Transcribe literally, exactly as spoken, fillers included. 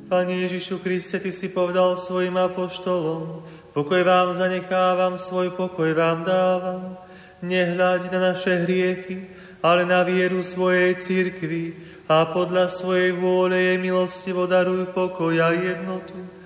Pane Ježišu Kriste, Ty si povedal svojim apoštolom, pokoj vám zanechávam, svoj pokoj vám dávam. Nehľaď na naše hriechy, ale na vieru svojej cirkvi a podľa svojej vôle jej milostivo daruj pokoj a jednotu.